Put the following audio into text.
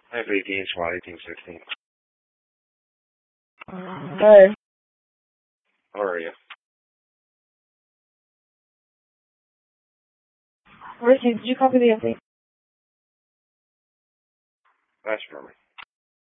Hi, 18, SWAT 1816. Hi. How are you? Ricky, did you copy the update? That's for me.